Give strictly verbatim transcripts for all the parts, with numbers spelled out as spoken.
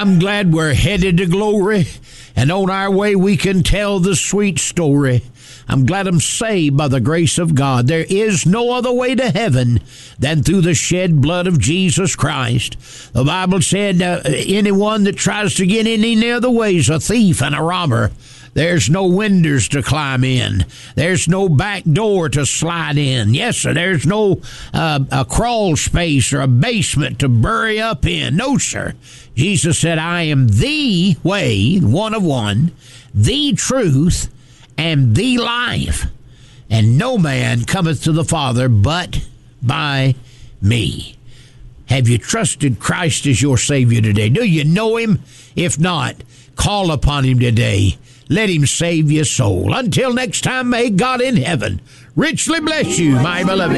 I'm glad we're headed to glory, and on our way we can tell the sweet story. I'm glad I'm saved by the grace of God. There is no other way to heaven than through the shed blood of Jesus Christ. The Bible said uh, anyone that tries to get any near the way is a thief and a robber. There's no windows to climb in. There's no back door to slide in. Yes, sir, there's no uh, a crawl space or a basement to bury up in. No, sir. Jesus said, I am the way, one of one, the truth, and the life. And no man cometh to the Father but by me. Have you trusted Christ as your Savior today? Do you know him? If not, call upon him today. Let him save your soul. Until next time, may God in heaven richly bless you, my beloved.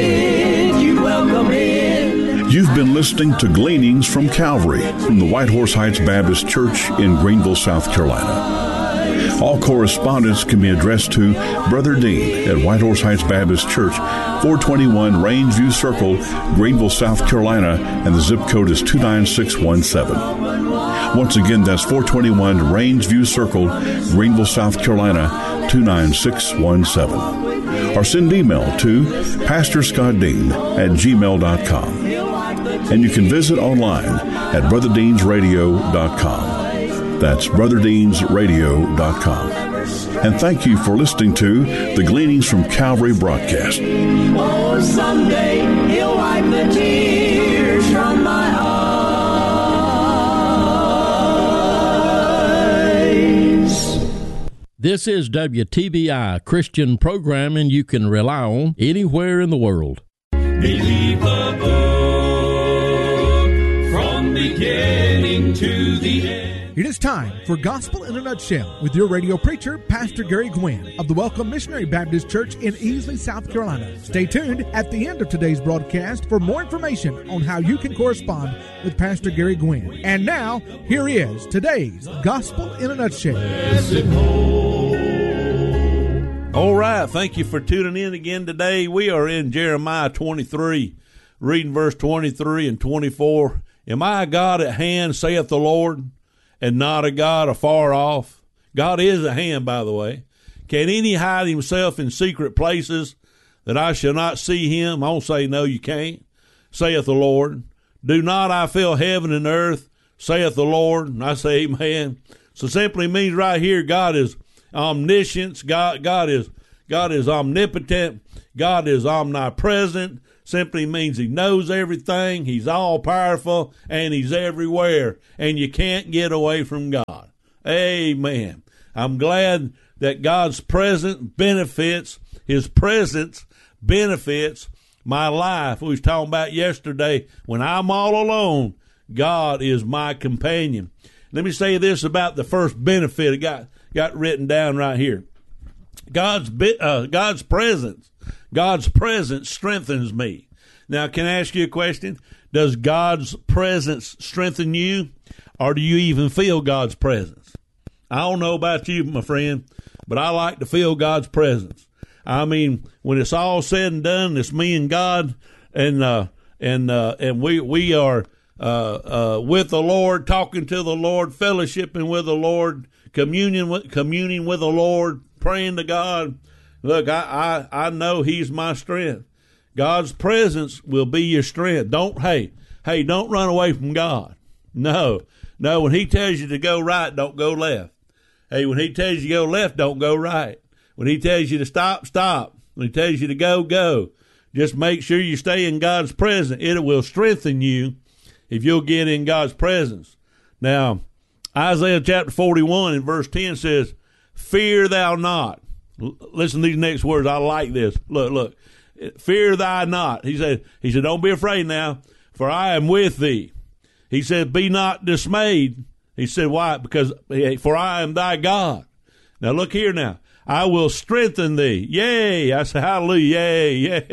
You've been listening to Gleanings from Calvary from the White Horse Heights Baptist Church in Greenville, South Carolina. All correspondence can be addressed to Brother Dean at White Horse Heights Baptist Church, four twenty-one Rangeview Circle, Greenville, South Carolina, and the zip code is two nine six one seven. Once again, that's four twenty-one Rangeview Circle, Greenville, South Carolina, two nine six one seven. Or send email to pastor scott dean at gmail dot com. And you can visit online at brother deans radio dot com. That's brother deans radio dot com. And thank you for listening to the Gleanings from Calvary broadcast. Oh, someday he'll wipe the tears from my eyes. This is W T B I, Christian programming you can rely on anywhere in the world. Believe the book from beginning to the end. It is time for Gospel in a Nutshell with your radio preacher, Pastor Gary Gwynn of the Welcome Missionary Baptist Church in Easley, South Carolina. Stay tuned at the end of today's broadcast for more information on how you can correspond with Pastor Gary Gwynn. And now, here is today's Gospel in a Nutshell. All right, thank you for tuning in again today. We are in Jeremiah twenty-three, reading verse twenty-three and twenty-four. Am I a God at hand, saith the Lord, and not a God afar off? God is at hand, by the way. Can any hide himself in secret places that I shall not see him? I won't say no, you can't, saith the Lord. Do not I fill heaven and earth, saith the Lord? And I say amen. So simply means right here, God is omniscience. God, God is, God is omnipotent. God is omnipresent. Simply means he knows everything, he's all-powerful, and he's everywhere, and you can't get away from God. Amen. I'm glad that God's presence benefits, his presence benefits my life. We was talking about yesterday, when I'm all alone, God is my companion. Let me say this about the first benefit I got, got written down right here. God's, uh, God's presence. God's presence strengthens me. Now, can I ask you a question? Does God's presence strengthen you, or do you even feel God's presence? I don't know about you, my friend, but I like to feel God's presence. I mean, when it's all said and done, it's me and God, and uh, and uh, and we we are uh, uh, with the Lord, talking to the Lord, fellowshipping with the Lord, communion with communing with the Lord, praying to God. Look, I, I, I know he's my strength. God's presence will be your strength. Don't, hey, hey, don't run away from God. No, no, when he tells you to go right, don't go left. Hey, when he tells you to go left, don't go right. When he tells you to stop, stop. When he tells you to go, go. Just make sure you stay in God's presence. It will strengthen you if you'll get in God's presence. Now, Isaiah chapter forty-one and verse ten says, fear thou not. Listen to these next words. I like this. Look, look. Fear thy not. He said, he said, don't be afraid now, for I am with thee. He said, be not dismayed. He said, why? Because, for I am thy God. Now look here now. I will strengthen thee. Yea. I said, hallelujah. Yea,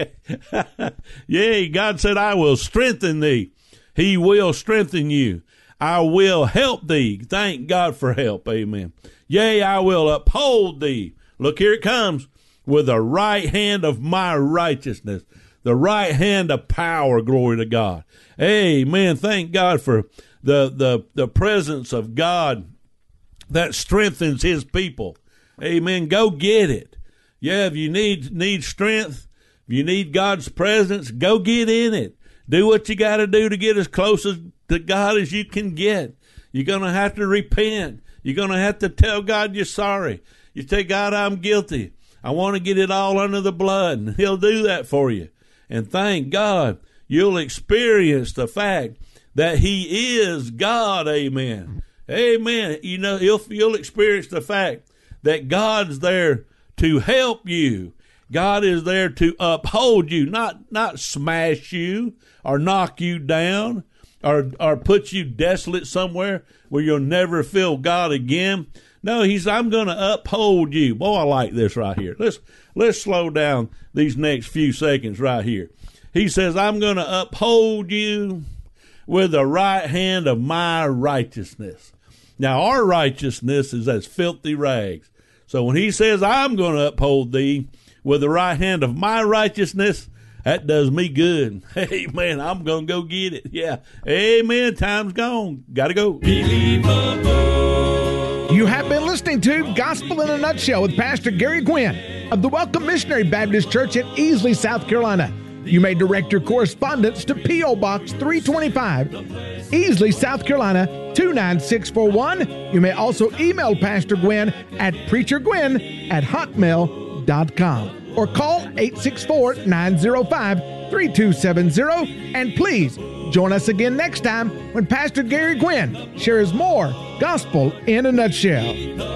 yea. Yea. God said, I will strengthen thee. He will strengthen you. I will help thee. Thank God for help. Amen. Yea, I will uphold thee. Look, here it comes. With the right hand of my righteousness. The right hand of power. Glory to God. Amen. Thank God for the, the, the presence of God that strengthens his people. Amen. Go get it. Yeah, if you need need strength, if you need God's presence, go get in it. Do what you got to do to get as close as, to God as you can get. You're going to have to repent. You're going to have to tell God you're sorry. You say, God, I'm guilty. I want to get it all under the blood, and he'll do that for you. And thank God you'll experience the fact that he is God. Amen. Amen. You know, you'll, you'll experience the fact that God's there to help you. God is there to uphold you, not not smash you or knock you down or or put you desolate somewhere where you'll never feel God again. No, he's, I'm going to uphold you. Boy, I like this right here. Let's let's slow down these next few seconds right here. He says, I'm going to uphold you with the right hand of my righteousness. Now, our righteousness is as filthy rags. So when he says, I'm going to uphold thee with the right hand of my righteousness, that does me good. Amen. I'm going to go get it. Yeah. Amen. Time's gone. Got to go. You have been listening to Gospel in a Nutshell with Pastor Gary Gwynn of the Welcome Missionary Baptist Church in Easley, South Carolina. You may direct your correspondence to P O. Box three twenty-five, Easley, South Carolina, two nine six four one. You may also email Pastor Gwynn at preachergwynn at hotmail dot com or call eight six four, nine zero five, three two seven zero. And please join us again next time when Pastor Gary Gwynn shares more Gospel in a Nutshell.